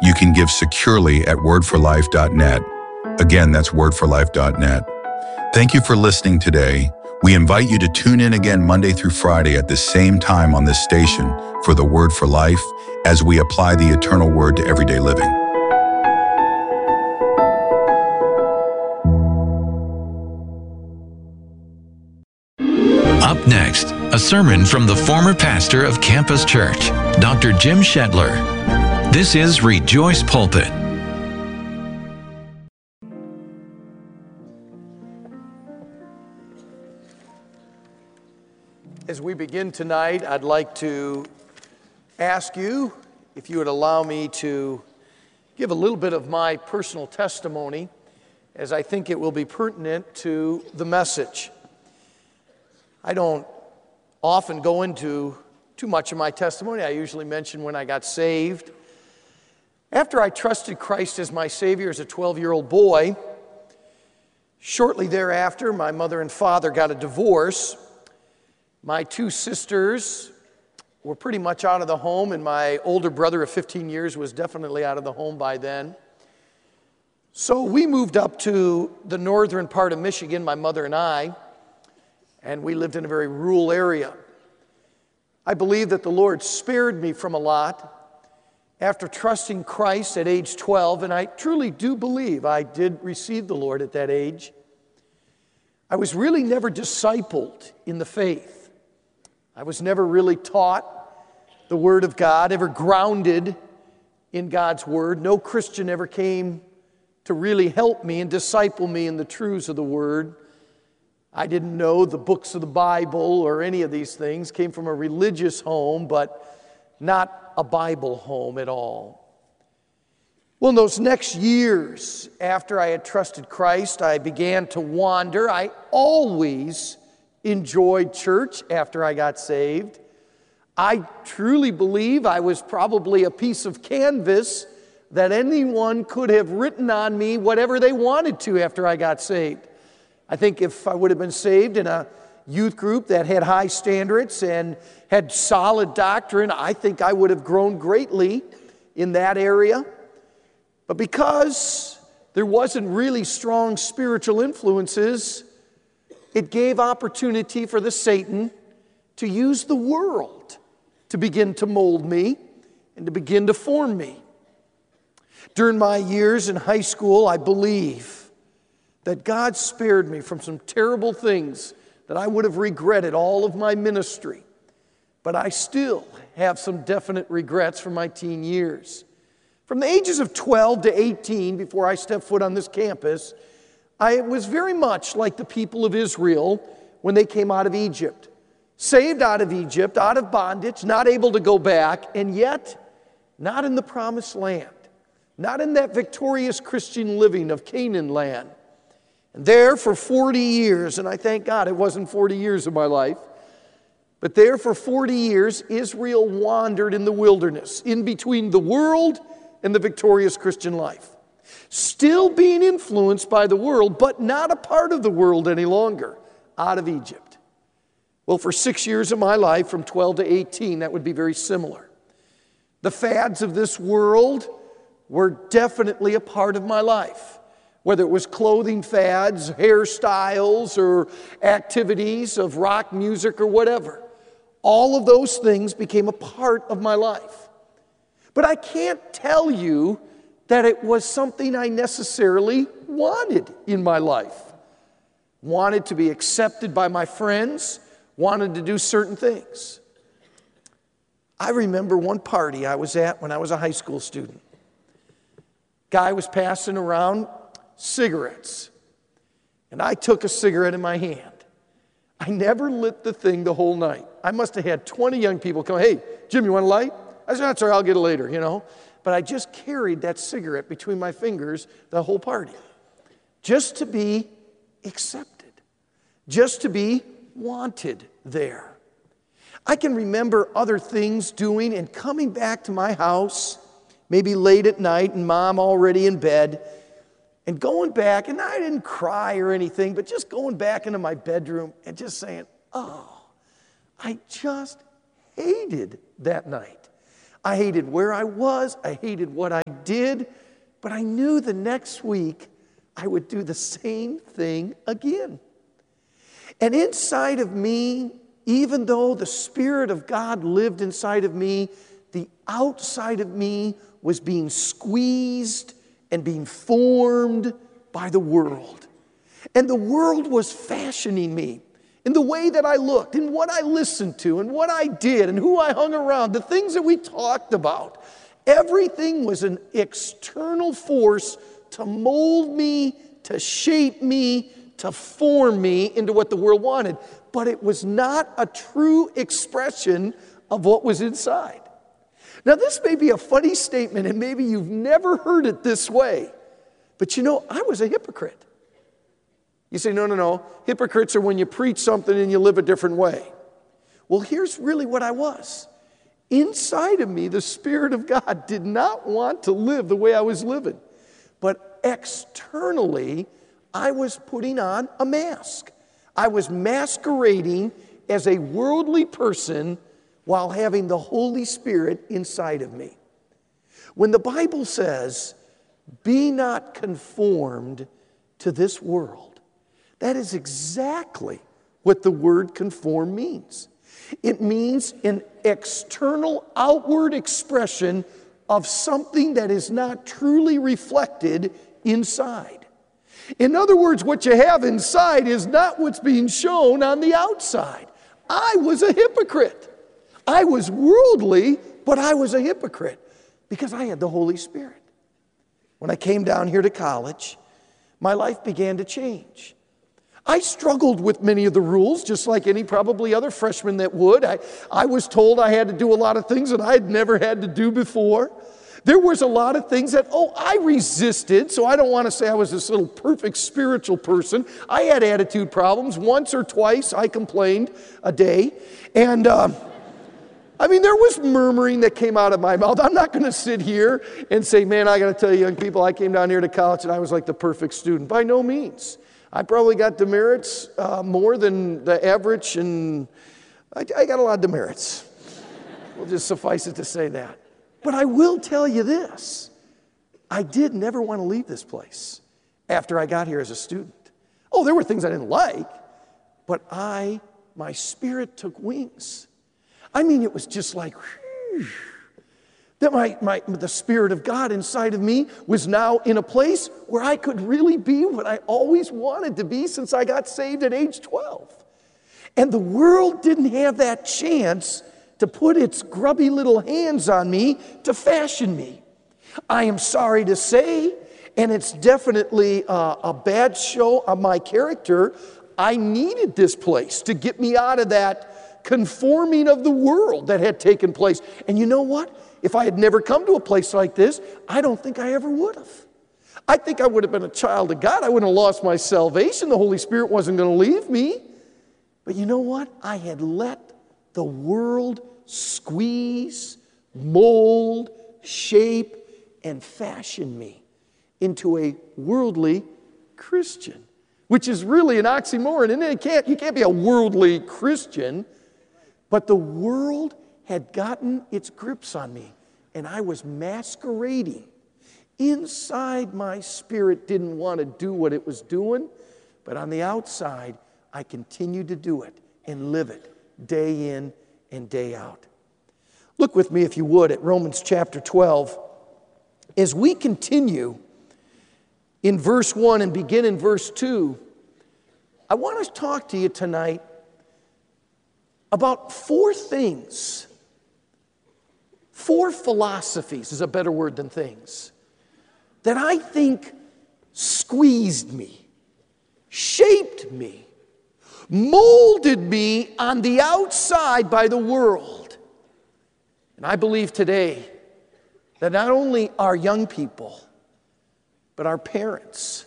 You can give securely at wordforlife.net. Again, that's wordforlife.net. Thank you for listening today. We invite you to tune in again Monday through Friday at the same time on this station for the Word for Life as we apply the eternal word to everyday living. Up next, a sermon from the former pastor of Campus Church, Dr. Jim Shetler. This is Rejoice Pulpit. As we begin tonight, I'd like to ask you if you would allow me to give a little bit of my personal testimony, as I think it will be pertinent to the message. I don't often go into too much of my testimony. I usually mention when I got saved. After I trusted Christ as my Savior as a 12-year-old boy, shortly thereafter, my mother and father got a divorce. My two sisters were pretty much out of the home, and my older brother of 15 years was definitely out of the home by then. So we moved up to the northern part of Michigan, my mother and I, and we lived in a very rural area. I believe that the Lord spared me from a lot after trusting Christ at age 12, and I truly do believe I did receive the Lord at that age. I was really never discipled in the faith. I was never really taught the Word of God, ever grounded in God's Word. No Christian ever came to really help me and disciple me in the truths of the Word. I didn't know the books of the Bible or any of these things. Came from a religious home, but not a Bible home at all. Well, in those next years after I had trusted Christ, I began to wander. I always enjoyed church after I got saved. I truly believe I was probably a piece of canvas that anyone could have written on me whatever they wanted to after I got saved. I think if I would have been saved in a youth group that had high standards and had solid doctrine, I think I would have grown greatly in that area. But because there wasn't really strong spiritual influences, it gave opportunity for the Satan to use the world to begin to mold me and to begin to form me. During my years in high school, I believe that God spared me from some terrible things that I would have regretted all of my ministry. But I still have some definite regrets from my teen years. From the ages of 12 to 18, before I stepped foot on this campus, I was very much like the people of Israel when they came out of Egypt. Saved out of Egypt, out of bondage, not able to go back, and yet not in the promised land. Not in that victorious Christian living of Canaan land. And there for 40 years, and I thank God it wasn't 40 years of my life, but there for 40 years, Israel wandered in the wilderness, in between the world and the victorious Christian life. Still being influenced by the world, but not a part of the world any longer, out of Egypt. Well, for 6 years of my life, from 12 to 18, that would be very similar. The fads of this world were definitely a part of my life. Whether it was clothing fads, hairstyles, or activities of rock music or whatever. All of those things became a part of my life. But I can't tell you that it was something I necessarily wanted in my life. Wanted to be accepted by my friends, wanted to do certain things. I remember one party I was at when I was a high school student. Guy was passing around cigarettes, and I took a cigarette in my hand. I never lit the thing the whole night. I must have had 20 young people come, "Hey, Jim, you want a light?" I said, "That's all right, I'll get it later," But I just carried that cigarette between my fingers the whole party, just to be accepted, just to be wanted there. I can remember other things doing and coming back to my house, maybe late at night, and Mom already in bed, and going back, and I didn't cry or anything, but just going back into my bedroom and just saying, "Oh, I just hated that night. I hated where I was. I hated what I did. But I knew the next week I would do the same thing again. And inside of me, even though the Spirit of God lived inside of me, the outside of me was being squeezed and being formed by the world. And the world was fashioning me in the way that I looked, and what I listened to, and what I did, and who I hung around, the things that we talked about. Everything was an external force to mold me, to shape me, to form me into what the world wanted. But it was not a true expression of what was inside. Now, this may be a funny statement, and maybe you've never heard it this way. But you know, I was a hypocrite. You say, no. Hypocrites are when you preach something and you live a different way. Well, here's really what I was. Inside of me, the Spirit of God did not want to live the way I was living. But externally, I was putting on a mask. I was masquerading as a worldly person while having the Holy Spirit inside of me. When the Bible says, be not conformed to this world, that is exactly what the word conform means. It means an external, outward expression of something that is not truly reflected inside. In other words, what you have inside is not what's being shown on the outside. I was a hypocrite. I was worldly, but I was a hypocrite because I had the Holy Spirit. When I came down here to college, my life began to change. I struggled with many of the rules, just like any probably other freshman that would. I was told I had to do a lot of things that I had never had to do before. There was a lot of things that, I resisted, so I don't want to say I was this little perfect spiritual person. I had attitude problems. Once or twice I complained a day. And there was murmuring that came out of my mouth. I'm not going to sit here and say, man, I got to tell you, young people, I came down here to college and I was like the perfect student. By no means. I probably got demerits more than the average, and I got a lot of demerits. We'll just suffice it to say that. But I will tell you this. I did never want to leave this place after I got here as a student. There were things I didn't like, but my spirit took wings. It was just like, whew, that the Spirit of God inside of me was now in a place where I could really be what I always wanted to be since I got saved at age 12. And the world didn't have that chance to put its grubby little hands on me to fashion me. I am sorry to say, and it's definitely a bad show of my character, I needed this place to get me out of that conforming of the world that had taken place. And you know what? If I had never come to a place like this, I don't think I ever would have. I think I would have been a child of God. I wouldn't have lost my salvation. The Holy Spirit wasn't going to leave me. But you know what? I had let the world squeeze, mold, shape, and fashion me into a worldly Christian, which is really an oxymoron. And you can't be a worldly Christian, but the world had gotten its grips on me, and I was masquerading. Inside, my spirit didn't want to do what it was doing, but on the outside, I continued to do it and live it day in and day out. Look with me, if you would, at Romans chapter 12. As we continue in verse 1 and begin in verse 2, I want to talk to you tonight about four things. Four philosophies is a better word than things that I think squeezed me, shaped me, molded me on the outside by the world. And I believe today that not only our young people, but our parents,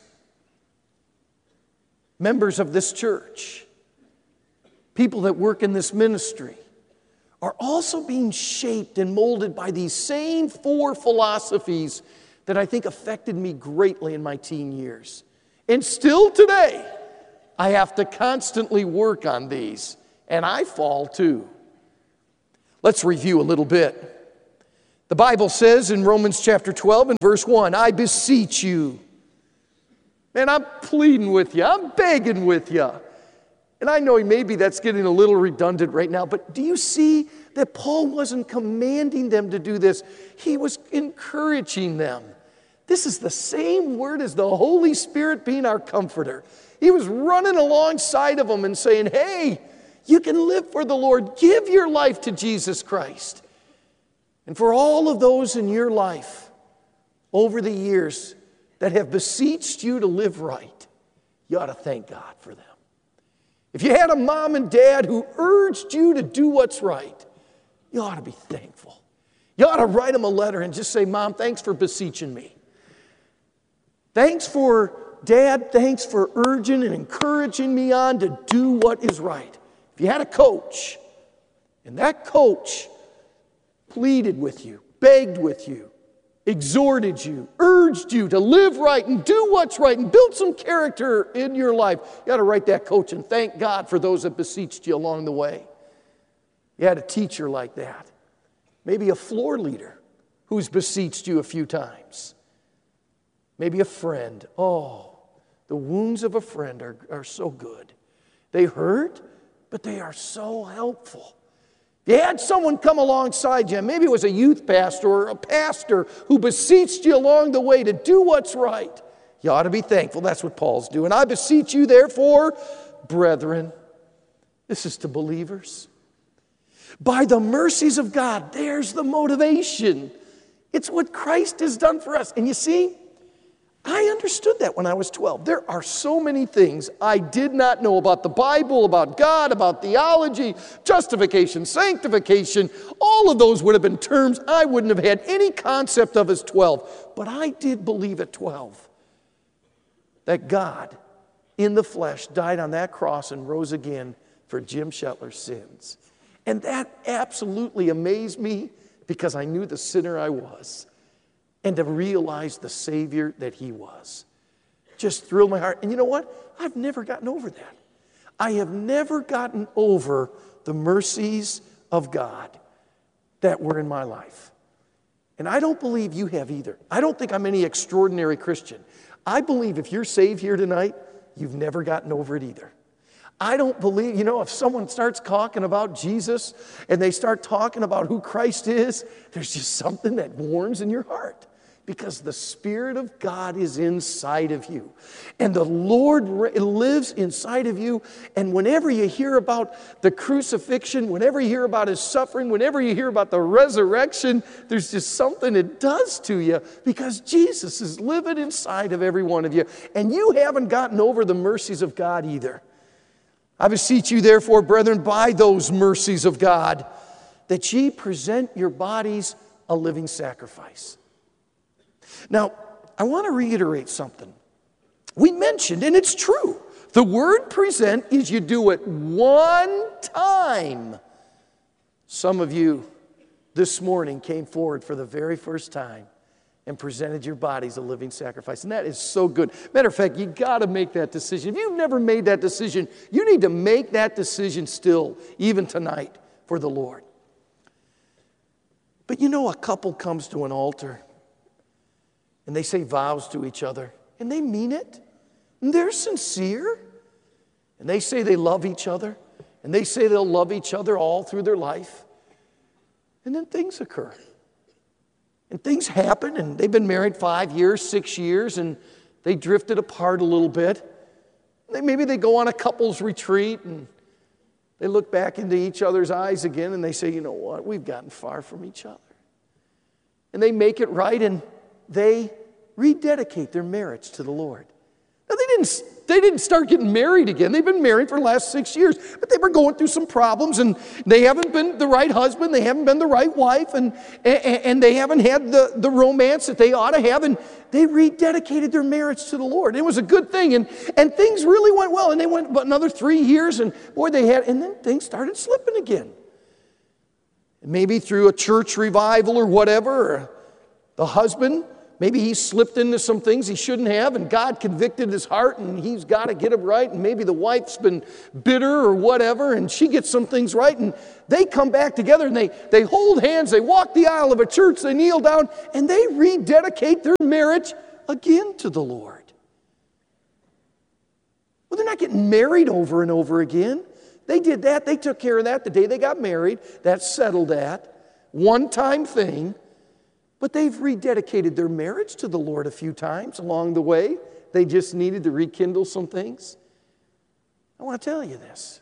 members of this church, people that work in this ministry, are also being shaped and molded by these same four philosophies that I think affected me greatly in my teen years. And still today, I have to constantly work on these, and I fall too. Let's review a little bit. The Bible says in Romans chapter 12 and verse 1, I beseech you. Man, I'm pleading with you. I'm begging with you. And I know maybe that's getting a little redundant right now, but do you see that Paul wasn't commanding them to do this? He was encouraging them. This is the same word as the Holy Spirit being our comforter. He was running alongside of them and saying, hey, you can live for the Lord. Give your life to Jesus Christ. And for all of those in your life over the years that have beseeched you to live right, you ought to thank God for them. If you had a mom and dad who urged you to do what's right, you ought to be thankful. You ought to write them a letter and just say, Mom, thanks for beseeching me. Thanks for, Dad, thanks for urging and encouraging me on to do what is right. If you had a coach, and that coach pleaded with you, begged with you, exhorted you, urged you to live right and do what's right and build some character in your life, you got to write that coach and thank God for those that beseeched you along the way. You had a teacher like that. Maybe a floor leader who's beseeched you a few times. Maybe a friend. Oh, the wounds of a friend are so good. They hurt, but they are so helpful. You had someone come alongside you, maybe it was a youth pastor or a pastor who beseeched you along the way to do what's right. You ought to be thankful. That's what Paul's doing. I beseech you, therefore, brethren, this is to believers, by the mercies of God. There's the motivation. It's what Christ has done for us. And you see, I understood that when I was 12. There are so many things I did not know about the Bible, about God, about theology, justification, sanctification. All of those would have been terms I wouldn't have had any concept of as 12. But I did believe at 12 that God in the flesh died on that cross and rose again for Jim Shetler's sins. And that absolutely amazed me because I knew the sinner I was. And to realize the Savior that He was just thrilled my heart. And you know what? I've never gotten over that. I have never gotten over the mercies of God that were in my life. And I don't believe you have either. I don't think I'm any extraordinary Christian. I believe if you're saved here tonight, you've never gotten over it either. I don't believe, if someone starts talking about Jesus and they start talking about who Christ is, there's just something that warms in your heart. Because the Spirit of God is inside of you. And the Lord lives inside of you. And whenever you hear about the crucifixion, whenever you hear about His suffering, whenever you hear about the resurrection, there's just something it does to you because Jesus is living inside of every one of you. And you haven't gotten over the mercies of God either. I beseech you, therefore, brethren, by those mercies of God, that ye present your bodies a living sacrifice. Now, I want to reiterate something. We mentioned, and it's true, the word present is you do it one time. Some of you this morning came forward for the very first time and presented your bodies a living sacrifice. And that is so good. Matter of fact, you got to make that decision. If you've never made that decision, you need to make that decision still, even tonight, for the Lord. But a couple comes to an altar and they say vows to each other, and they mean it, and they're sincere, and they say they love each other, and they say they'll love each other all through their life, and then things occur. And things happen, and they've been married 5 years, 6 years, and they drifted apart a little bit. Maybe they go on a couples retreat, and they look back into each other's eyes again, and they say, you know what, we've gotten far from each other. And they make it right, and they rededicate their marriage to the Lord. Now, they didn't start getting married again. They've been married for the last 6 years, but they were going through some problems, and they haven't been the right husband, they haven't been the right wife, and they haven't had the romance that they ought to have, and they rededicated their marriage to the Lord. It was a good thing, and things really went well, and they went another 3 years, and then things started slipping again. Maybe through a church revival or whatever, the husband maybe he slipped into some things he shouldn't have, and God convicted his heart, and he's got to get it right. And maybe the wife's been bitter or whatever, and she gets some things right, and they come back together, and they hold hands, they walk the aisle of a church, they kneel down, and they rededicate their marriage again to the Lord. Well, they're not getting married over and over again. They did that. They took care of that the day they got married. That settled that. One-time thing. But they've rededicated their marriage to the Lord a few times along the way. They just needed to rekindle some things. I want to tell you this.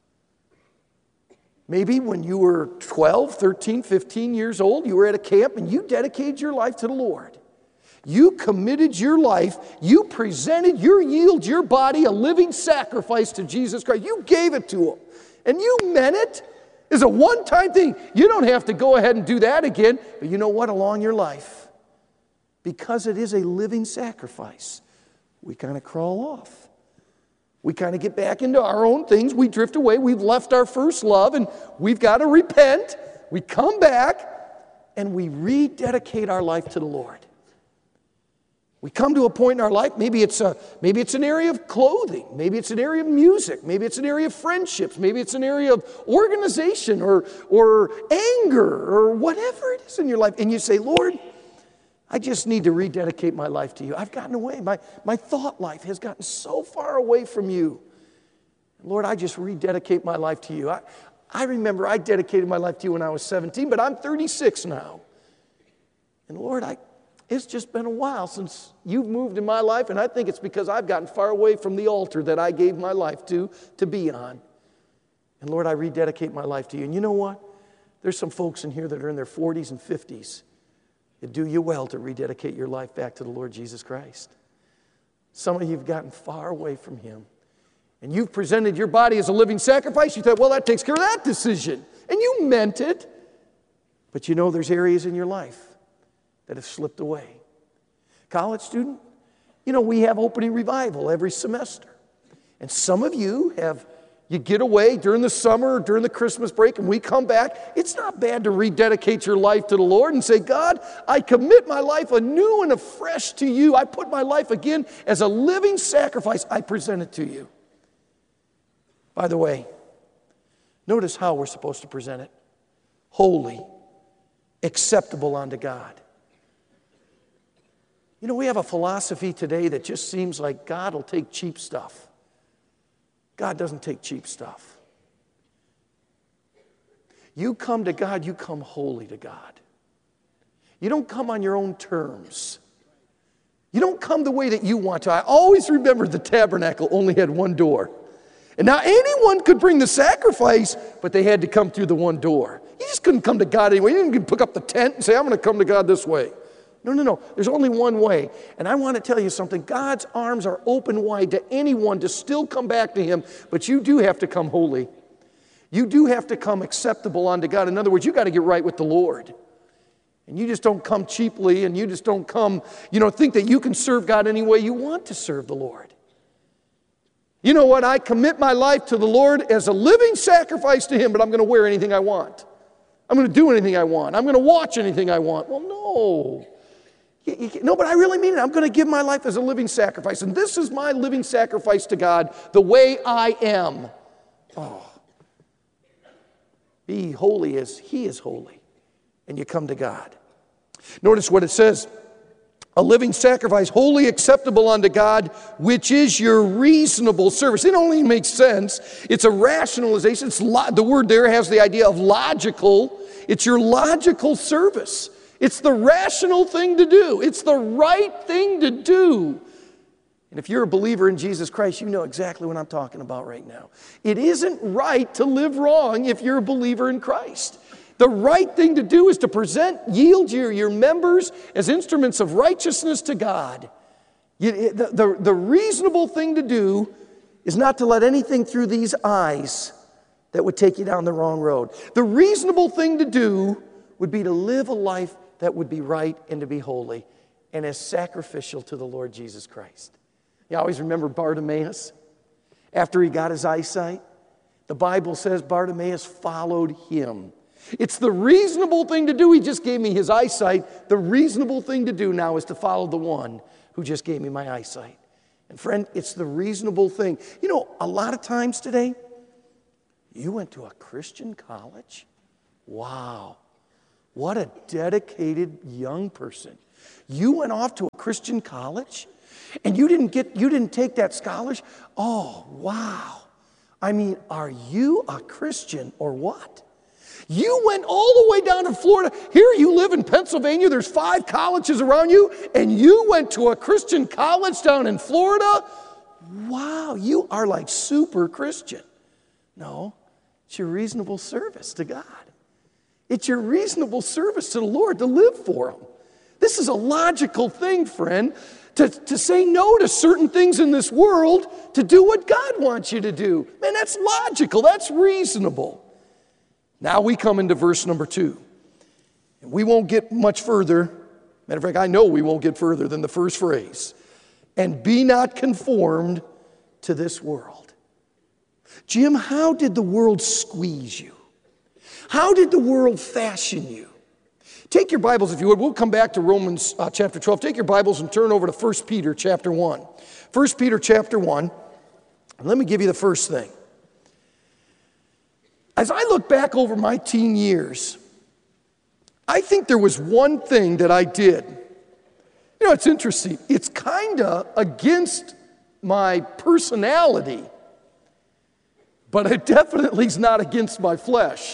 Maybe when you were 12, 13, 15 years old, you were at a camp and you dedicated your life to the Lord. You committed your life, you presented, you yielded your body a living sacrifice to Jesus Christ. You gave it to Him, and you meant it. It's a one-time thing. You don't have to go ahead and do that again, but you know what? Along your life, because it is a living sacrifice, we kind of crawl off. We kind of get back into our own things. We drift away. We've left our first love, and we've got to repent. We come back, and we rededicate our life to the Lord. We come to a point in our life, maybe it's an area of clothing, maybe it's an area of music, maybe it's an area of friendships, maybe it's an area of organization or anger or whatever it is in your life. And you say, Lord, I just need to rededicate my life to you. I've gotten away. My thought life has gotten so far away from you. Lord, I just rededicate my life to you. I remember I dedicated my life to you when I was 17, but I'm 36 now. And Lord, it's just been a while since you've moved in my life, and I think it's because I've gotten far away from the altar that I gave my life to be on. And Lord, I rededicate my life to you. And you know what? There's some folks in here that are in their 40s and 50s. It'd do you well to rededicate your life back to the Lord Jesus Christ. Some of you have gotten far away from Him. And you've presented your body as a living sacrifice. You thought, well, that takes care of that decision. And you meant it. But you know there's areas in your life that have slipped away. College student, you know, we have opening revival every semester. And some of you get away during the summer, during the Christmas break, and we come back. It's not bad to rededicate your life to the Lord and say, God, I commit my life anew and afresh to you. I put my life again as a living sacrifice. I present it to you. By the way, notice how we're supposed to present it. Holy, acceptable unto God. You know, we have a philosophy today that just seems like God will take cheap stuff. God doesn't take cheap stuff. You come to God, you come holy to God. You don't come on your own terms. You don't come the way that you want to. I always remember the tabernacle only had one door. And now anyone could bring the sacrifice, but they had to come through the one door. You just couldn't come to God anyway. You didn't pick up the tent and say, I'm going to come to God this way. No. There's only one way. And I want to tell you something. God's arms are open wide to anyone to still come back to Him, but you do have to come holy. You do have to come acceptable unto God. In other words, you got to get right with the Lord. And you just don't come cheaply, and you just don't come, think that you can serve God any way you want to serve the Lord. You know what? I commit my life to the Lord as a living sacrifice to Him, but I'm going to wear anything I want. I'm going to do anything I want. I'm going to watch anything I want. Well, no. No, but I really mean it. I'm going to give my life as a living sacrifice. And this is my living sacrifice to God, the way I am. Oh. Be holy as He is holy. And you come to God. Notice what it says. A living sacrifice, wholly acceptable unto God, which is your reasonable service. It only makes sense. It's a rationalization. The word there has the idea of logical. It's your logical service. It's the rational thing to do. It's the right thing to do. And if you're a believer in Jesus Christ, you know exactly what I'm talking about right now. It isn't right to live wrong if you're a believer in Christ. The right thing to do is to yield your members as instruments of righteousness to God. The reasonable thing to do is not to let anything through these eyes that would take you down the wrong road. The reasonable thing to do would be to live a life that would be right and to be holy and as sacrificial to the Lord Jesus Christ. You always remember Bartimaeus? After he got his eyesight, the Bible says Bartimaeus followed Him. It's the reasonable thing to do. He just gave me his eyesight. The reasonable thing to do now is to follow the one who just gave me my eyesight. And friend, it's the reasonable thing. You know, a lot of times today, you went to a Christian college? Wow. What a dedicated young person. You went off to a Christian college and you didn't take that scholarship? Oh, wow. I mean, are you a Christian or what? You went all the way down to Florida. Here you live in Pennsylvania. There's 5 colleges around you, and you went to a Christian college down in Florida? Wow, you are like super Christian. No, it's your reasonable service to God. It's your reasonable service to the Lord to live for Him. This is a logical thing, friend, to say no to certain things in this world to do what God wants you to do. Man, that's logical. That's reasonable. Now we come into verse number 2. And we won't get much further. Matter of fact, I know we won't get further than the first phrase. And be not conformed to this world. Jim, how did the world squeeze you? How did the world fashion you? Take your Bibles, if you would. We'll come back to Romans chapter 12. Take your Bibles and turn over to 1 Peter chapter 1. 1 Peter chapter 1. And let me give you the first thing. As I look back over my teen years, I think there was one thing that I did. You know, it's interesting. It's kind of against my personality, but it definitely is not against my flesh.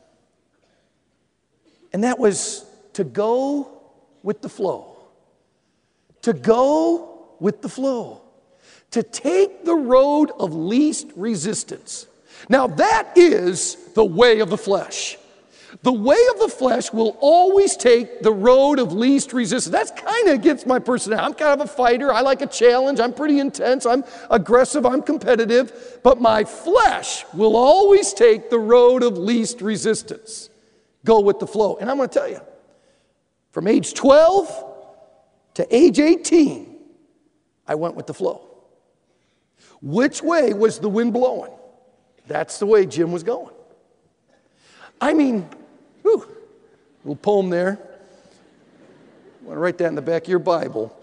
And that was to go with the flow. To go with the flow. To take the road of least resistance. Now that is the way of the flesh. The way of the flesh will always take the road of least resistance. That's kind of against my personality. I'm kind of a fighter. I like a challenge. I'm pretty intense. I'm aggressive. I'm competitive. But my flesh will always take the road of least resistance. Go with the flow. And I'm going to tell you, from age 12 to age 18, I went with the flow. Which way was the wind blowing? That's the way Jim was going. I mean, little poem there. I want to write that in the back of your Bible.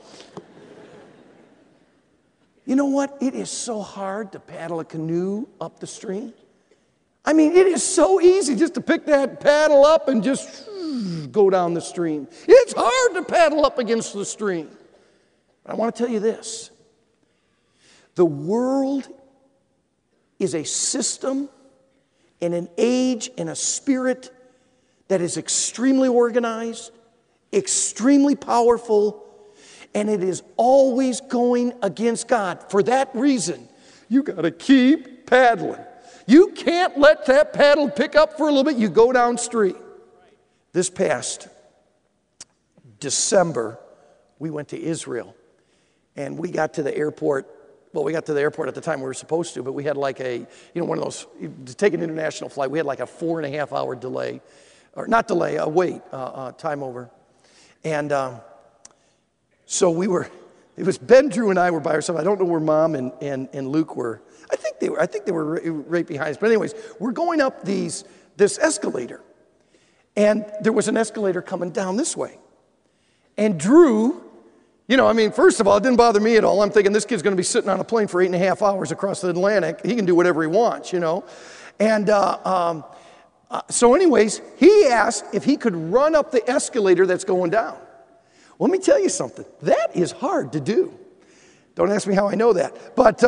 You know what? It is so hard to paddle a canoe up the stream. I mean, it is so easy just to pick that paddle up and just go down the stream. It's hard to paddle up against the stream. But I want to tell you this. The world is a system and an age and a spirit that is extremely organized, extremely powerful, and it is always going against God. For that reason, you got to keep paddling. You can't let that paddle pick up for a little bit. You go downstream. This past December, we went to Israel, and we got to the airport. Well, we got to the airport at the time we were supposed to, but we had like one of those, to take an international flight, we had like a 4.5-hour delay, or not delay, a wait, time over. And so it was Ben, Drew, and I were by ourselves. I don't know where Mom and Luke were. I think they were right behind us. But anyways, we're going up this escalator. And there was an escalator coming down this way. And Drew, first of all, it didn't bother me at all. I'm thinking this kid's going to be sitting on a plane for 8.5 hours across the Atlantic. He can do whatever he wants, And so anyways, he asked if he could run up the escalator that's going down. Well, let me tell you something. That is hard to do. Don't ask me how I know that. But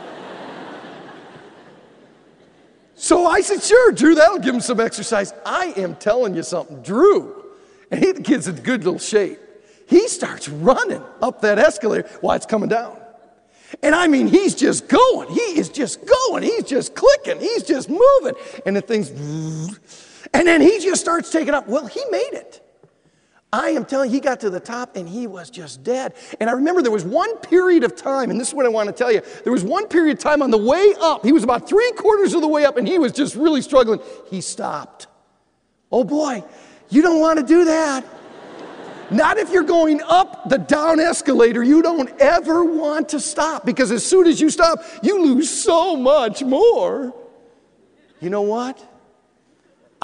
so I said, sure, Drew, that'll give him some exercise. I am telling you something. Drew, and the kid's in good little shape. He starts running up that escalator while it's coming down. And I mean, he's just going. He is just going. He's just clicking. He's just moving. And the thing's, and then he just starts taking up. Well, he made it. I am telling you, he got to the top and he was just dead. And I remember there was one period of time, and this is what I want to tell you. There was one period of time on the way up. He was about 3/4 of the way up and he was just really struggling. He stopped. Oh boy, you don't want to do that. Not if you're going up the down escalator. You don't ever want to stop, because as soon as you stop, you lose so much more. You know what?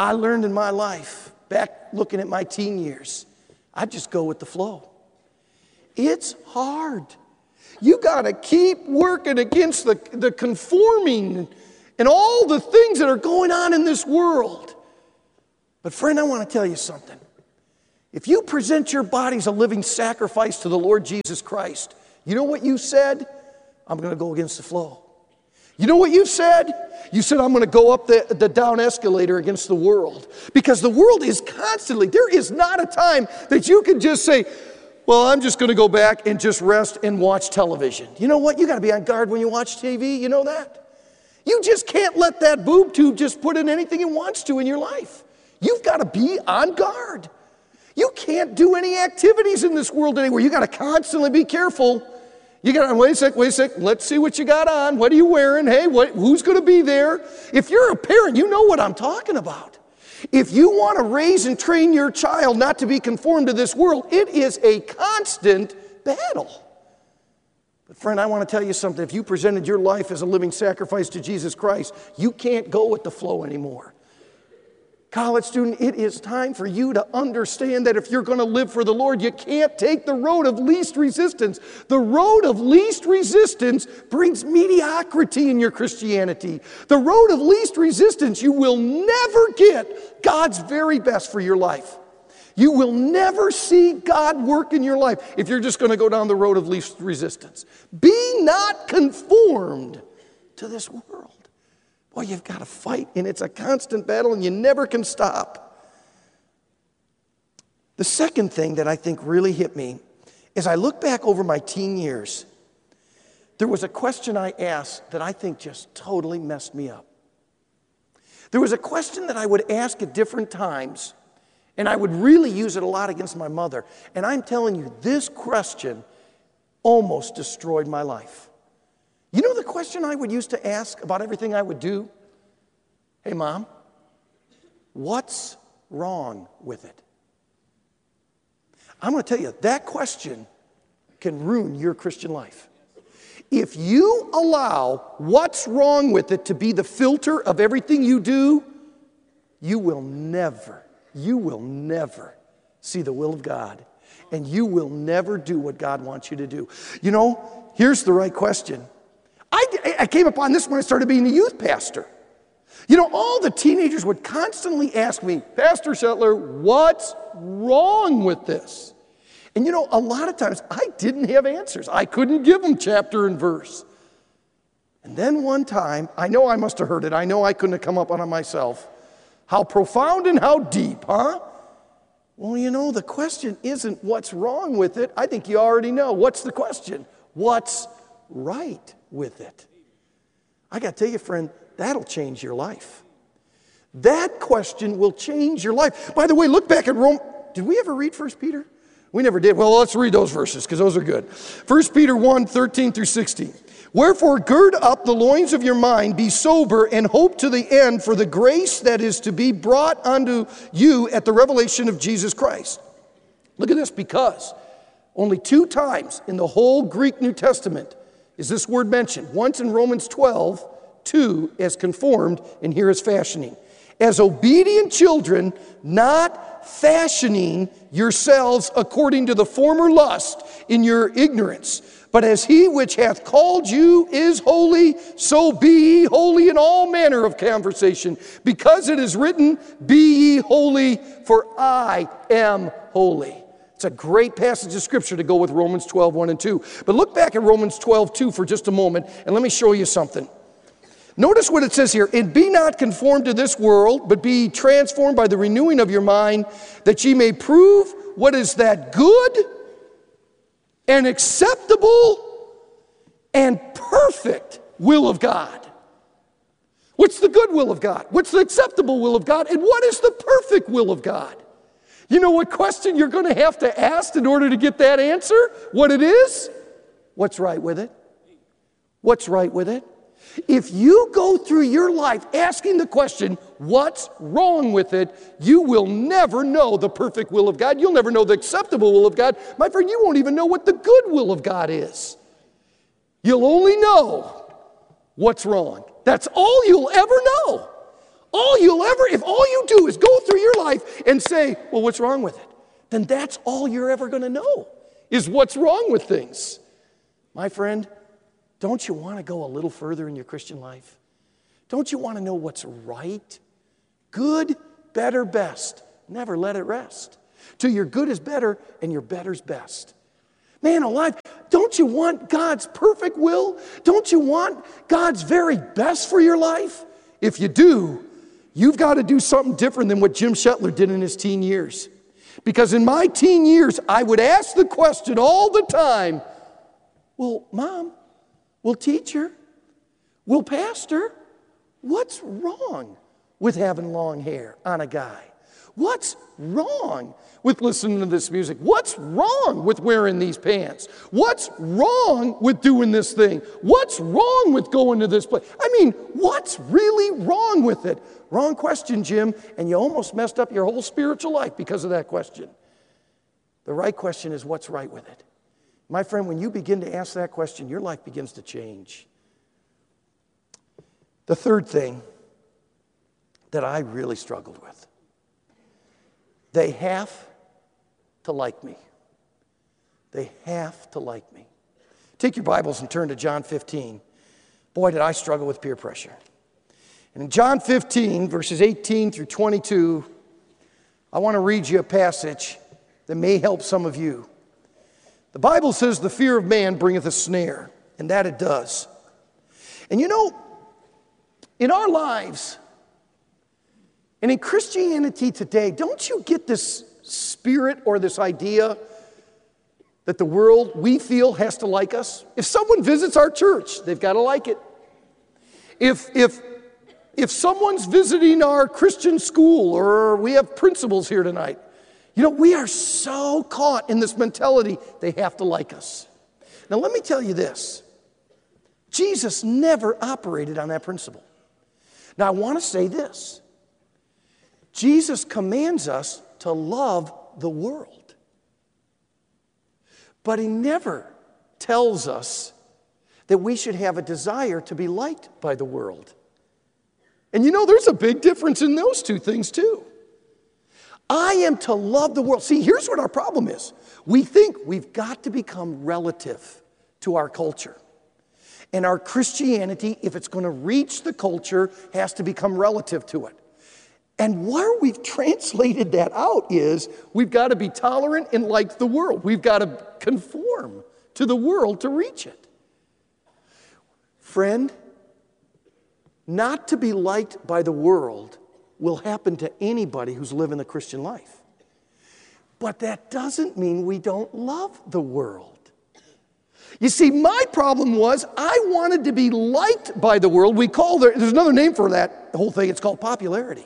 I learned in my life, back looking at my teen years, I just go with the flow. It's hard. You got to keep working against the conforming and all the things that are going on in this world. But friend, I want to tell you something. If you present your body as a living sacrifice to the Lord Jesus Christ, you know what you said? I'm going to go against the flow. You know what you said? You said, I'm going to go up the down escalator against the world. Because the world is constantly, there is not a time that you can just say, well, I'm just going to go back and just rest and watch television. You know what? You got to be on guard when you watch TV. You know that? You just can't let that boob tube just put in anything it wants to in your life. You've got to be on guard. You can't do any activities in this world today where you got to constantly be careful. You got to, wait a sec, let's see what you got on. What are you wearing? Hey, who's going to be there? If you're a parent, you know what I'm talking about. If you want to raise and train your child not to be conformed to this world, it is a constant battle. But friend, I want to tell you something. If you presented your life as a living sacrifice to Jesus Christ, you can't go with the flow anymore. College student, it is time for you to understand that if you're going to live for the Lord, you can't take the road of least resistance. The road of least resistance brings mediocrity in your Christianity. The road of least resistance, you will never get God's very best for your life. You will never see God work in your life if you're just going to go down the road of least resistance. Be not conformed to this world. Boy, you've got to fight, and it's a constant battle, and you never can stop. The second thing that I think really hit me is I look back over my teen years. There was a question I asked that I think just totally messed me up. There was a question that I would ask at different times, and I would really use it a lot against my mother. And I'm telling you, this question almost destroyed my life. You know the question I would use to ask about everything I would do? Hey, Mom, what's wrong with it? I'm going to tell you, that question can ruin your Christian life. If you allow what's wrong with it to be the filter of everything you do, you will never see the will of God. And you will never do what God wants you to do. You know, here's the right question. I came upon this when I started being a youth pastor. You know, all the teenagers would constantly ask me, Pastor Shetler, what's wrong with this? And you know, a lot of times I didn't have answers. I couldn't give them chapter and verse. And then one time, I know I must have heard it. I know I couldn't have come up on it myself. How profound and how deep, huh? Well, you know, the question isn't what's wrong with it. I think you already know. What's the question? What's right with it? I got to tell you, friend, that'll change your life. That question will change your life. By the way, look back at Rome. Did we ever read 1 Peter? We never did. Well, let's read those verses because those are good. 1 Peter 1, 13 through 16. Wherefore, gird up the loins of your mind, be sober, and hope to the end for the grace that is to be brought unto you at the revelation of Jesus Christ. Look at this, because only 2 times in the whole Greek New Testament is this word mentioned. Once in Romans 12, 2 as conformed, and here as fashioning. As obedient children, not fashioning yourselves according to the former lust in your ignorance. But as he which hath called you is holy, so be ye holy in all manner of conversation. Because it is written, be ye holy, for I am holy. It's a great passage of Scripture to go with Romans 12, 1 and 2. But look back at Romans 12, 2 for just a moment, and let me show you something. Notice what it says here. And be not conformed to this world, but be transformed by the renewing of your mind, that ye may prove what is that good and acceptable and perfect will of God. What's the good will of God? What's the acceptable will of God? And what is the perfect will of God? You know what question you're going to have to ask in order to get that answer? What it is? What's right with it? What's right with it? If you go through your life asking the question, what's wrong with it, you will never know the perfect will of God. You'll never know the acceptable will of God. My friend, you won't even know what the good will of God is. You'll only know what's wrong. That's all you'll ever know. If all you do is go through your life and say, well, what's wrong with it? Then that's all you're ever going to know, is what's wrong with things. My friend, don't you want to go a little further in your Christian life? Don't you want to know what's right? Good, better, best. Never let it rest. Till your good is better and your better's best. Man alive, don't you want God's perfect will? Don't you want God's very best for your life? If you do, you've got to do something different than what Jim Shetler did in his teen years. Because in my teen years, I would ask the question all the time, well, Mom, well, teacher, well, pastor, what's wrong with having long hair on a guy? What's wrong with listening to this music? What's wrong with wearing these pants? What's wrong with doing this thing? What's wrong with going to this place? I mean, what's really wrong with it? Wrong question, Jim, and you almost messed up your whole spiritual life because of that question. The right question is, what's right with it? My friend, when you begin to ask that question, your life begins to change. The third thing that I really struggled with, they have to like me. They have to like me. Take your Bibles and turn to John 15. Boy, did I struggle with peer pressure. And in John 15, verses 18 through 22, I want to read you a passage that may help some of you. The Bible says, the fear of man bringeth a snare, and that it does. And you know, in our lives, and in Christianity today, don't you get this spirit or this idea that the world, we feel, has to like us? If someone visits our church, they've got to like it. If someone's visiting our Christian school, or we have principals here tonight, you know, we are so caught in this mentality, they have to like us. Now, let me tell you this. Jesus never operated on that principle. Now, I want to say this. Jesus commands us to love the world. But he never tells us that we should have a desire to be liked by the world. And you know, there's a big difference in those two things too. I am to love the world. See, here's what our problem is. We think we've got to become relative to our culture. And our Christianity, if it's going to reach the culture, has to become relative to it. And where we've translated that out is we've got to be tolerant and like the world. We've got to conform to the world to reach it. Friend, not to be liked by the world will happen to anybody who's living the Christian life. But that doesn't mean we don't love the world. You see, my problem was I wanted to be liked by the world. There's another name for that whole thing. It's called popularity.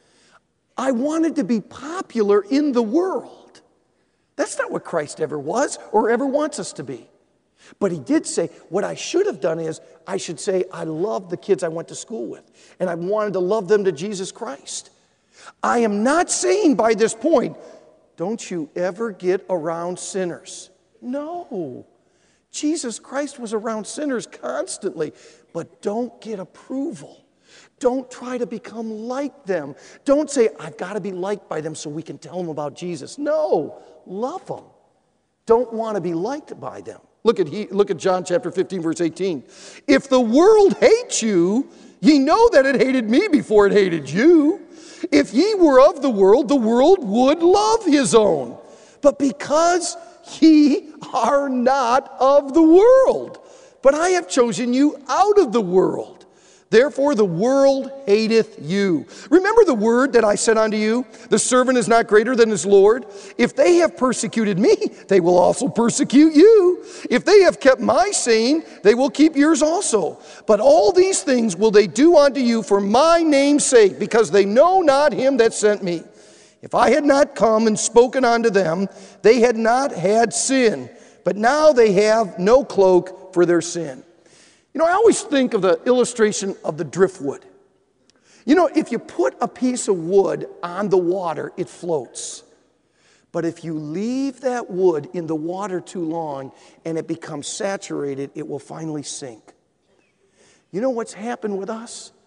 I wanted to be popular in the world. That's not what Christ ever was or ever wants us to be. But he did say, what I should have done is, I should say, I love the kids I went to school with, and I wanted to love them to Jesus Christ. I am not saying by this point, don't you ever get around sinners. No. Jesus Christ was around sinners constantly, but don't get approval. Don't try to become like them. Don't say, I've got to be liked by them so we can tell them about Jesus. No, love them. Don't want to be liked by them. Look at John chapter 15, verse 18. If the world hates you, ye know that it hated me before it hated you. If ye were of the world would love his own. But because ye are not of the world, but I have chosen you out of the world. Therefore the world hateth you. Remember the word that I said unto you, the servant is not greater than his Lord. If they have persecuted me, they will also persecute you. If they have kept my saying, they will keep yours also. But all these things will they do unto you for my name's sake, because they know not him that sent me. If I had not come and spoken unto them, they had not had sin. But now they have no cloak for their sin. You know, I always think of the illustration of the driftwood. You know, if you put a piece of wood on the water, it floats. But if you leave that wood in the water too long and it becomes saturated, it will finally sink. You know what's happened with us?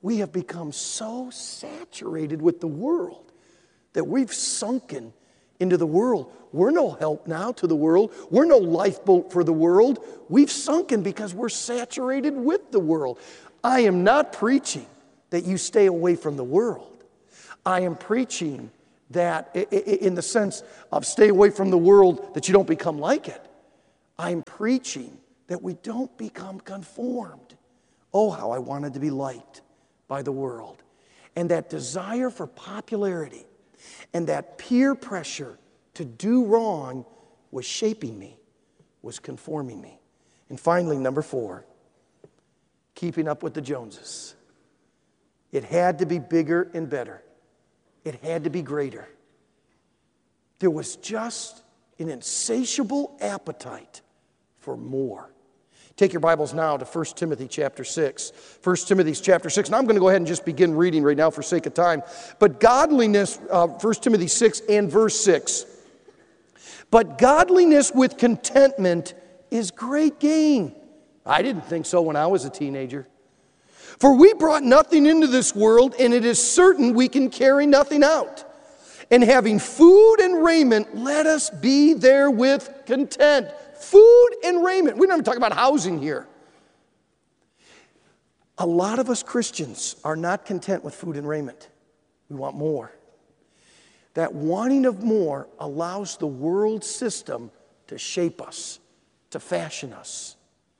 We have become so saturated with the world that we've sunken into the world. We're no help now to the world. We're no lifeboat for the world. We've sunken because we're saturated with the world. I am not preaching that you stay away from the world. I am preaching that in the sense of stay away from the world, that you don't become like it. I'm preaching that we don't become conformed. Oh, how I wanted to be liked by the world. And that desire for popularity and that peer pressure to do wrong was shaping me, was conforming me. And finally, number 4, keeping up with the Joneses. It had to be bigger and better. It had to be greater. There was just an insatiable appetite for more. Take your Bibles now to 1 Timothy chapter 6. 1 Timothy chapter 6. And I'm going to go ahead and just begin reading right now for sake of time. But godliness, 1 Timothy 6 and verse 6. But godliness with contentment is great gain. I didn't think so when I was a teenager. For we brought nothing into this world, and it is certain we can carry nothing out. And having food and raiment, let us be therewith content. Food and raiment. We're not even talking about housing here. A lot of us Christians are not content with food and raiment. We want more. That wanting of more allows the world system to shape us, to fashion us.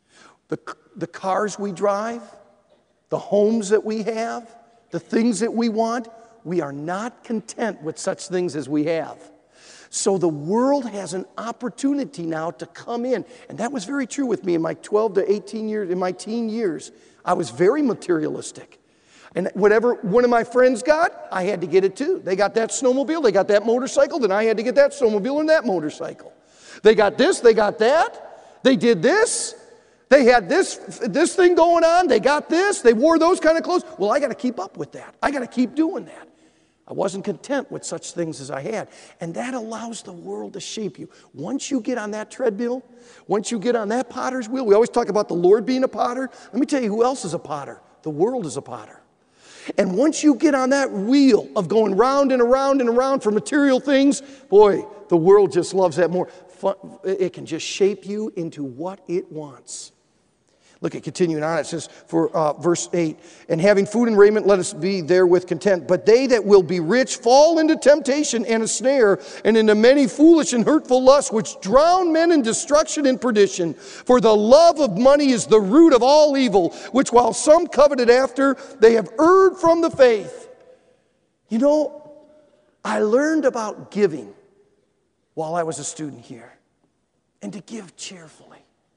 The cars we drive, the homes that we have, the things that we want, we are not content with such things as we have. So the world has an opportunity now to come in. And that was very true with me in my 12 to 18 years, in my teen years. I was very materialistic. And whatever one of my friends got, I had to get it too. They got that snowmobile, they got that motorcycle, then I had to get that snowmobile and that motorcycle. They got this, they got that. They did this. They had this thing going on. They got this. They wore those kind of clothes. Well, I got to keep up with that. I got to keep doing that. I wasn't content with such things as I had. And that allows the world to shape you. Once you get on that treadmill, once you get on that potter's wheel, we always talk about the Lord being a potter. Let me tell you who else is a potter. The world is a potter. And once you get on that wheel of going round and around and around for material things, boy, the world just loves that more. It can just shape you into what it wants. Look at continuing on. It says for verse 8, and having food and raiment, let us be therewith content. But they that will be rich fall into temptation and a snare, and into many foolish and hurtful lusts, which drown men in destruction and perdition. For the love of money is the root of all evil, which while some coveted after, they have erred from the faith. You know, I learned about giving while I was a student here, and to give cheerfully.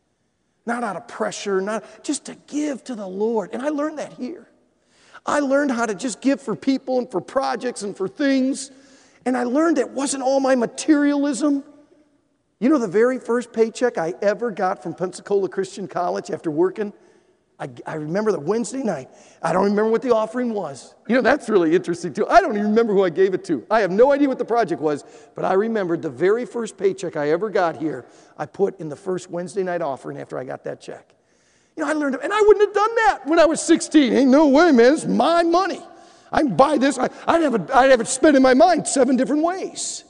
Not out of pressure, not just to give to the Lord. And I learned that here. I learned how to just give for people and for projects and for things. And I learned it wasn't all my materialism. You know, the very first paycheck I ever got from Pensacola Christian College after working, I remember the Wednesday night. I don't remember what the offering was. You know, that's really interesting too. I don't even remember who I gave it to. I have no idea what the project was, but I remembered the very first paycheck I ever got here, I put in the first Wednesday night offering after I got that check. You know, I learned, and I wouldn't have done that when I was 16. Ain't no way, man, it's my money. I can buy this. I'd have it spent in my mind 7 different ways.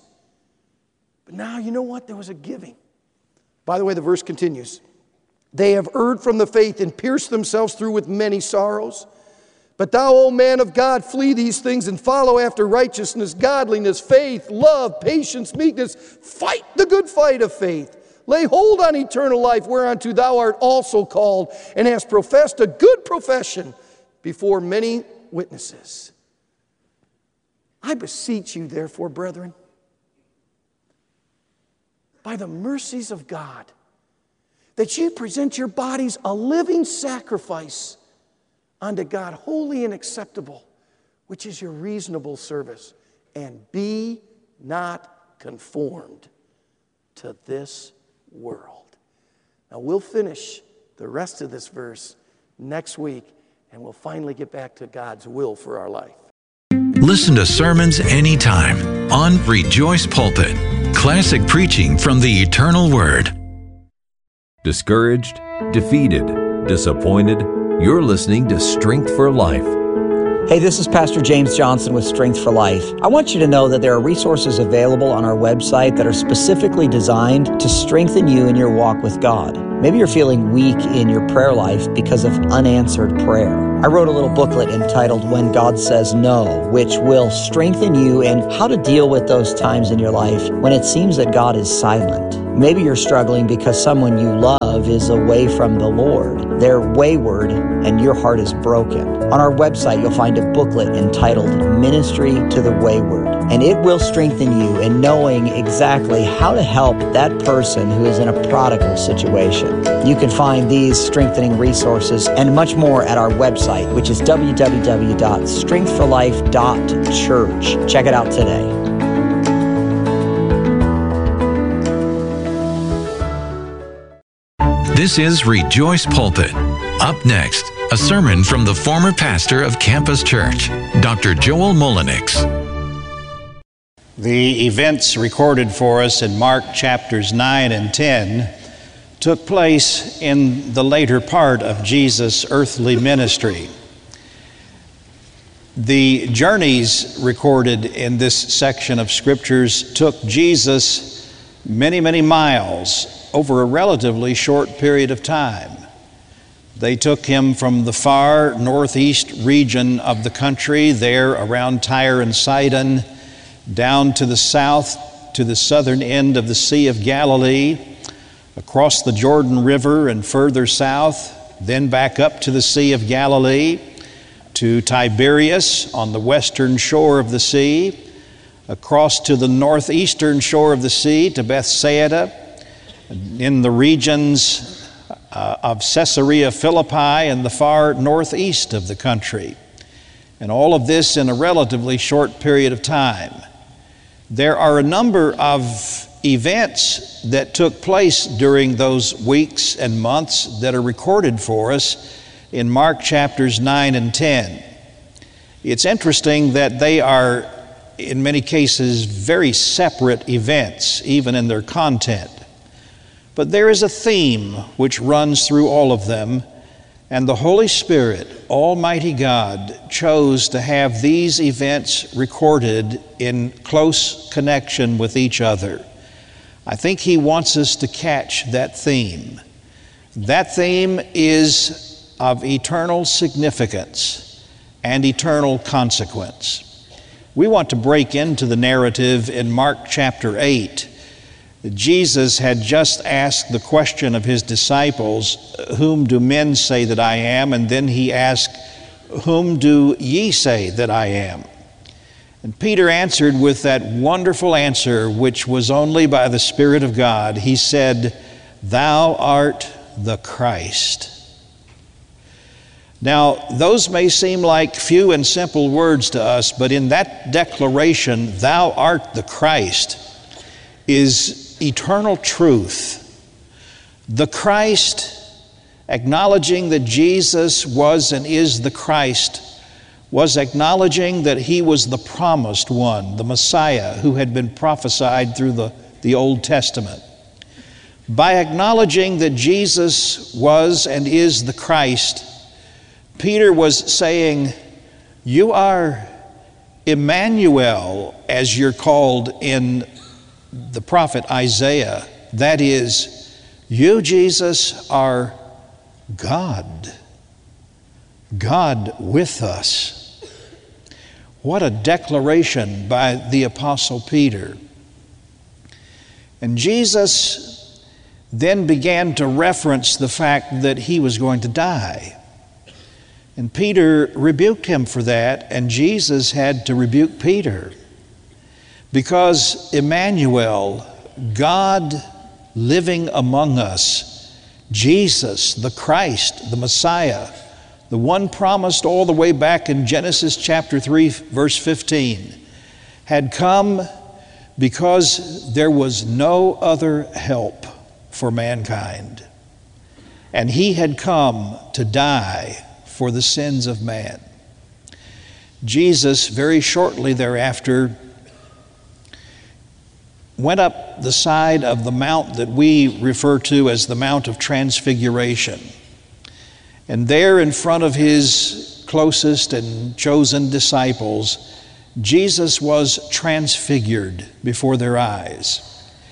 But now, you know what? There was a giving. By the way, the verse continues. They have erred from the faith and pierced themselves through with many sorrows. But thou, O man of God, flee these things and follow after righteousness, godliness, faith, love, patience, meekness. Fight the good fight of faith. Lay hold on eternal life, whereunto thou art also called, and hast professed a good profession before many witnesses. I beseech you, therefore, brethren, by the mercies of God, that you present your bodies a living sacrifice unto God, holy and acceptable, which is your reasonable service. And be not conformed to this world. Now we'll finish the rest of this verse next week, and we'll finally get back to God's will for our life. Listen to sermons anytime on Rejoice Pulpit. Classic preaching from the eternal Word. Discouraged, defeated, disappointed, you're listening to Strength for Life. Hey, this is Pastor James Johnson with Strength for Life. I want you to know that there are resources available on our website that are specifically designed to strengthen you in your walk with God. Maybe you're feeling weak in your prayer life because of unanswered prayer. I wrote a little booklet entitled When God Says No, which will strengthen you in how to deal with those times in your life when it seems that God is silent. Maybe you're struggling because someone you love is away from the Lord. They're wayward and your heart is broken. On our website, you'll find a booklet entitled Ministry to the Wayward, and it will strengthen you in knowing exactly how to help that person who is in a prodigal situation. You can find these strengthening resources and much more at our website, which is www.strengthforlife.church. Check it out today. This is Rejoice Pulpit. Up next, a sermon from the former pastor of Campus Church, Dr. Joel Mullenix. The events recorded for us in Mark chapters 9 and 10 took place in the later part of Jesus' earthly ministry. The journeys recorded in this section of scriptures took Jesus many, many miles over a relatively short period of time. They took him from the far northeast region of the country, there around Tyre and Sidon, down to the south, to the southern end of the Sea of Galilee, across the Jordan River and further south, then back up to the Sea of Galilee, to Tiberias on the western shore of the sea, across to the northeastern shore of the sea to Bethsaida, in the regions of Caesarea Philippi and the far northeast of the country. And all of this in a relatively short period of time. There are a number of events that took place during those weeks and months that are recorded for us in Mark chapters 9 and 10. It's interesting that they are, in many cases, very separate events, even in their content. But there is a theme which runs through all of them, and the Holy Spirit, Almighty God, chose to have these events recorded in close connection with each other. I think He wants us to catch that theme. That theme is of eternal significance and eternal consequence. We want to break into the narrative in Mark chapter 8. Jesus had just asked the question of His disciples, "Whom do men say that I am?" And then He asked, "Whom do ye say that I am?" And Peter answered with that wonderful answer, which was only by the Spirit of God. He said, "Thou art the Christ." Now, those may seem like few and simple words to us, but in that declaration, "Thou art the Christ," is eternal truth. The Christ, acknowledging that Jesus was and is the Christ, was acknowledging that He was the promised one, the Messiah who had been prophesied through the Old Testament. By acknowledging that Jesus was and is the Christ, Peter was saying, "You are Emmanuel," as you're called in the prophet Isaiah. That is, you, Jesus, are God. God with us. What a declaration by the Apostle Peter. And Jesus then began to reference the fact that He was going to die. And Peter rebuked Him for that, and Jesus had to rebuke Peter. Because Emmanuel, God living among us, Jesus, the Christ, the Messiah, the one promised all the way back in Genesis chapter 3, verse 15, had come because there was no other help for mankind. And He had come to die for the sins of man. Jesus, very shortly thereafter, went up the side of the mount that we refer to as the Mount of Transfiguration. And there in front of His closest and chosen disciples, Jesus was transfigured before their eyes.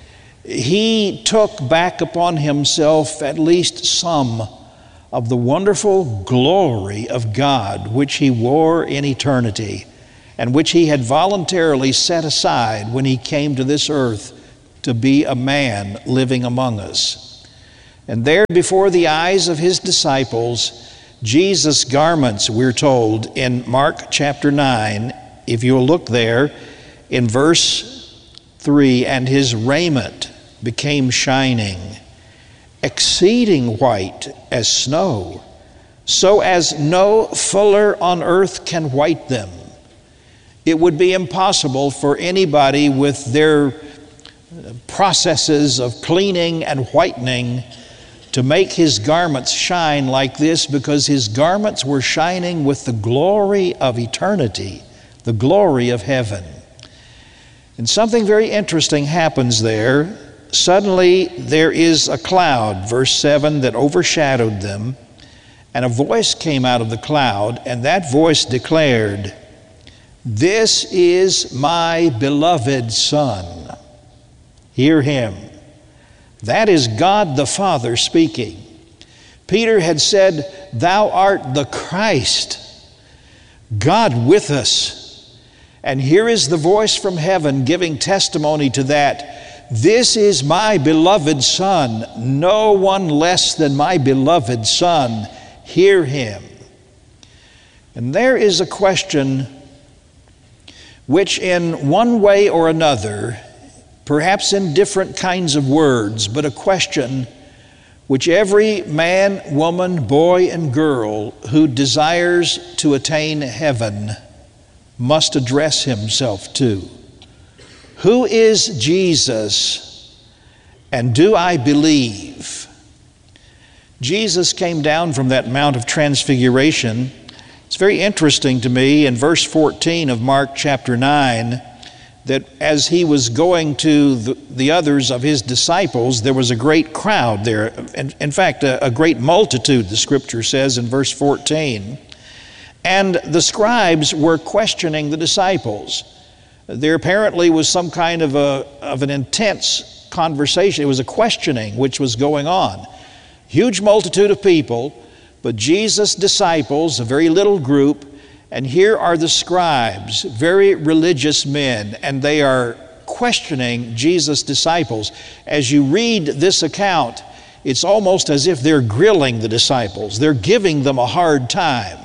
He took back upon himself at least some of the wonderful glory of God which he wore in eternity and which he had voluntarily set aside when he came to this earth to be a man living among us. And there before the eyes of his disciples, Jesus' garments, we're told in Mark chapter 9, if you'll look there in verse 3, and his raiment became shining, exceeding white as snow, so as no fuller on earth can white them. It would be impossible for anybody with their processes of cleaning and whitening to make his garments shine like this, because his garments were shining with the glory of eternity, the glory of heaven. And something very interesting happens there. Suddenly there is a cloud, verse 7, that overshadowed them, and a voice came out of the cloud, and that voice declared, "This is my beloved Son. Hear him." That is God the Father speaking. Peter had said, "Thou art the Christ, God with us." And here is the voice from heaven giving testimony to that. "This is my beloved Son, no one less than my beloved Son. Hear him." And there is a question which in one way or another, perhaps in different kinds of words, but a question which every man, woman, boy, and girl who desires to attain heaven must address himself to. Who is Jesus, and do I believe? Jesus came down from that Mount of Transfiguration. It's very interesting to me in verse 14 of Mark chapter 9 that as he was going to the others of his disciples, there was a great crowd there. In fact, a great multitude, the scripture says in verse 14. And the scribes were questioning the disciples. There apparently was some kind of an intense conversation. It was a questioning which was going on. Huge multitude of people, but Jesus' disciples, a very little group, and here are the scribes, very religious men, and they are questioning Jesus' disciples. As you read this account, it's almost as if they're grilling the disciples. They're giving them a hard time.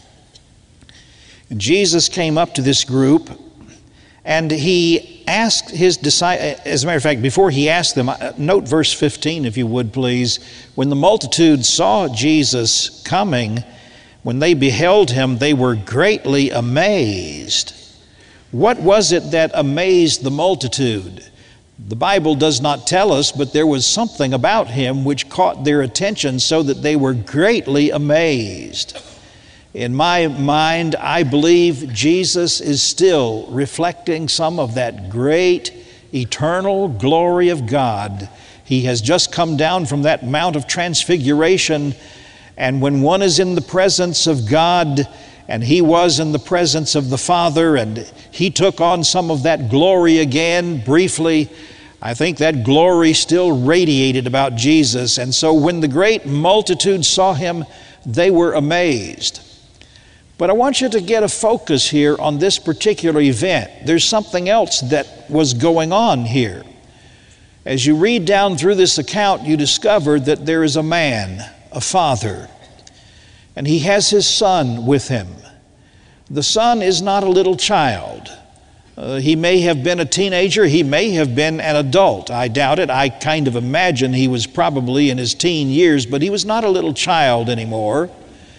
And Jesus came up to this group, and he asked his disciples, as a matter of fact, before he asked them, note verse 15 if you would please. When the multitude saw Jesus coming, when they beheld him, they were greatly amazed. What was it that amazed the multitude? The Bible does not tell us, but there was something about him which caught their attention so that they were greatly amazed. In my mind, I believe Jesus is still reflecting some of that great eternal glory of God. He has just come down from that Mount of Transfiguration, and when one is in the presence of God, and he was in the presence of the Father, and he took on some of that glory again briefly, I think that glory still radiated about Jesus. And so when the great multitude saw him, they were amazed. But I want you to get a focus here on this particular event. There's something else that was going on here. As you read down through this account, you discover that there is a man, a father, and he has his son with him. The son is not a little child. He may have been a teenager, he may have been an adult. I doubt it. I kind of imagine he was probably in his teen years, but he was not a little child anymore.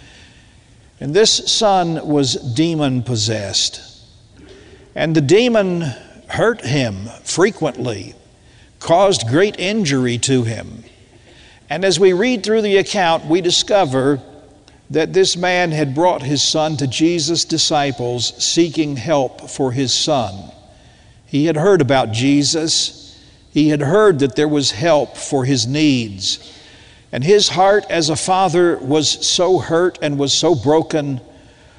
And this son was demon-possessed. And the demon hurt him frequently, caused great injury to him. And as we read through the account, we discover that this man had brought his son to Jesus' disciples seeking help for his son. He had heard about Jesus. He had heard that there was help for his needs. And his heart as a father was so hurt and was so broken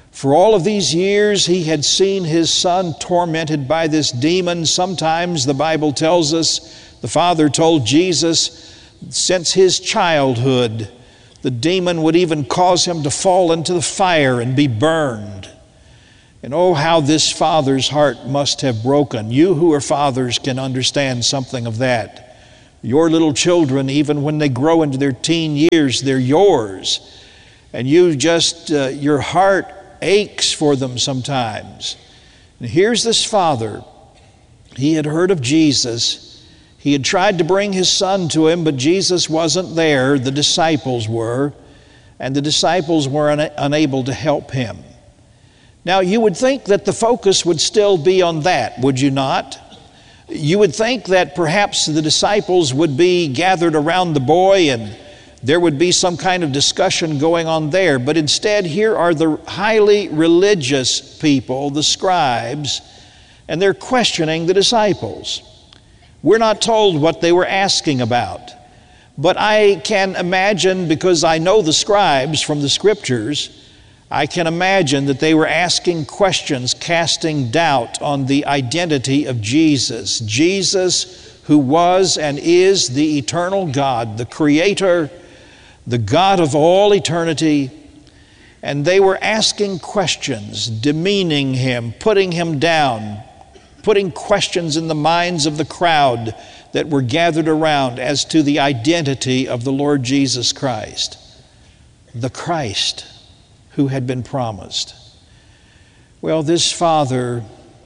For all of these years, he had seen his son tormented by this demon. Sometimes, the Bible tells us, the Father told Jesus, since his childhood, the demon would even cause him to fall into the fire and be burned. And oh, how this father's heart must have broken. You who are fathers can understand something of that. Your little children, even when they grow into their teen years, they're yours. And you just, your heart aches for them sometimes. And here's this father. He had heard of Jesus. He had tried to bring his son to him, but Jesus wasn't there. The disciples were, and the disciples were unable to help him. Now, you would think that the focus would still be on that, would you not? You would think that perhaps the disciples would be gathered around the boy and there would be some kind of discussion going on there. But instead, here are the highly religious people, the scribes, and they're questioning the disciples. We're not told what they were asking about, but I can imagine, because I know the scribes from the Scriptures, I can imagine that they were asking questions, casting doubt on the identity of Jesus. Jesus, who was and is the eternal God, the Creator, the God of all eternity. And they were asking questions, demeaning him, putting him down, putting questions in the minds of the crowd that were gathered around as to the identity of the Lord Jesus Christ, the Christ who had been promised. Well, this father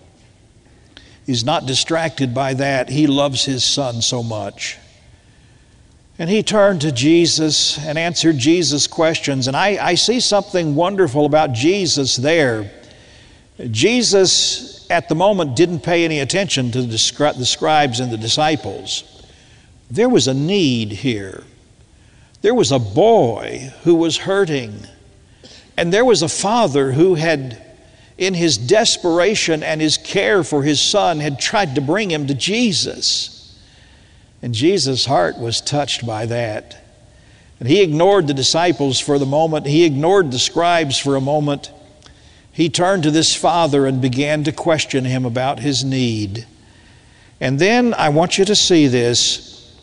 is not distracted by that. He loves his son so much. And he turned to Jesus and answered Jesus' questions. And I see something wonderful about Jesus there. Jesus, at the moment, didn't pay any attention to the scribes and the disciples. There was a need here. There was a boy who was hurting. And there was a father who had, in his desperation and his care for his son, had tried to bring him to Jesus. And Jesus' heart was touched by that. And he ignored the disciples for the moment. He ignored the scribes for a moment. He turned to this father and began to question him about his need. And then I want you to see this.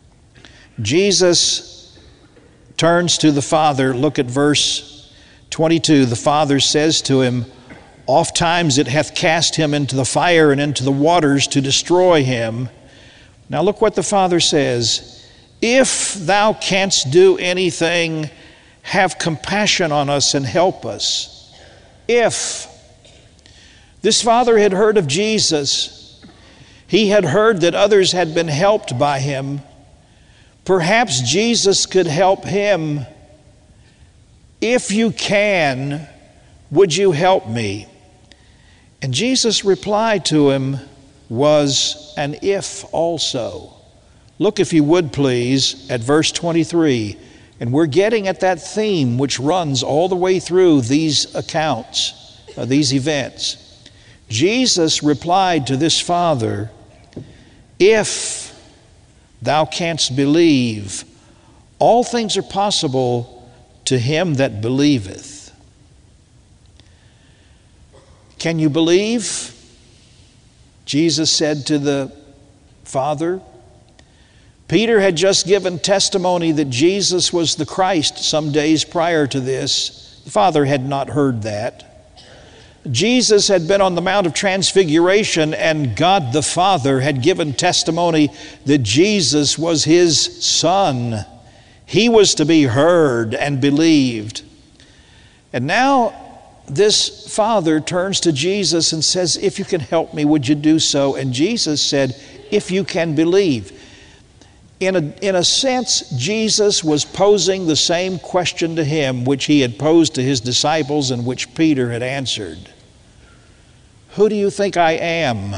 Jesus turns to the father. Look at verse 22. The father says to him, "Ofttimes it hath cast him into the fire and into the waters to destroy him." Now look what the father says. "If thou canst do anything, have compassion on us and help us." If. This father had heard of Jesus. He had heard that others had been helped by him. Perhaps Jesus could help him. "If you can, would you help me?" And Jesus' reply to him was an if also. Look, if you would please, at verse 23. And we're getting at that theme which runs all the way through these accounts, these events. Jesus replied to this father, "If thou canst believe, all things are possible to him that believeth." Can you believe? Jesus said to the father. Peter had just given testimony that Jesus was the Christ some days prior to this. The father had not heard that. Jesus had been on the Mount of Transfiguration, and God the Father had given testimony that Jesus was his son. He was to be heard and believed. And now this father turns to Jesus and says, "If you can help me, would you do so?" And Jesus said, "If you can believe." In a sense, Jesus was posing the same question to him which he had posed to his disciples and which Peter had answered. Who do you think I am?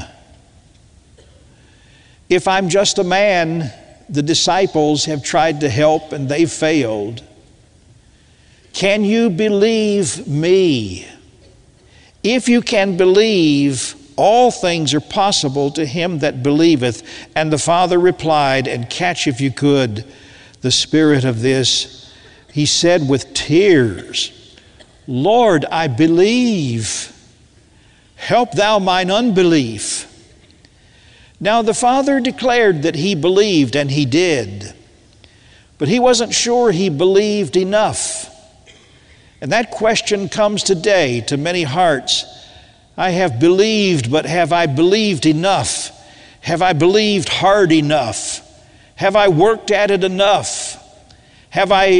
If I'm just a man, the disciples have tried to help and they've failed. Can you believe me? If you can believe, all things are possible to him that believeth. And the father replied, and catch if you could the spirit of this, he said with tears, Lord, I believe. Help thou mine unbelief. Now the father declared that he believed, and he did. But he wasn't sure he believed enough. And that question comes today to many hearts. I have believed, but have I believed enough? Have I believed hard enough? Have I worked at it enough? Have I